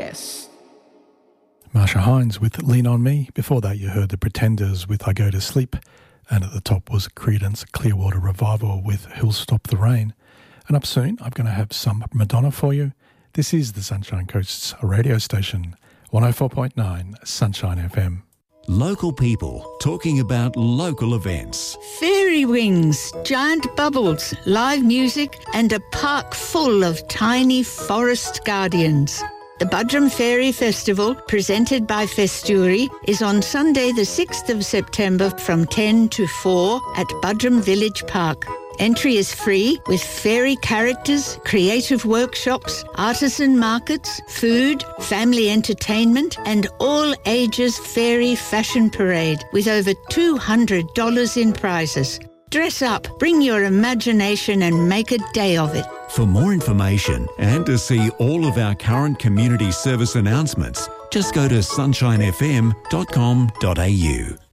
Yes. Marsha Hines with Lean On Me. Before that, you heard The Pretenders with I Go to Sleep. And at the top was Creedence Clearwater Revival with Who'll Stop the Rain. And up soon, I'm going to have some Madonna for you. This is the Sunshine Coast's radio station, 104.9 Sunshine FM. Local people talking about local events. Fairy wings, giant bubbles, live music and a park full of tiny forest guardians. The Budrum Fairy Festival, presented by Festuri, is on Sunday the 6th of September from 10 to 4 at Budrum Village Park. Entry is free with fairy characters, creative workshops, artisan markets, food, family entertainment and all ages fairy fashion parade with over $200 in prizes. Dress up, bring your imagination and make a day of it. For more information and to see all of our current community service announcements, just go to sunshinefm.com.au.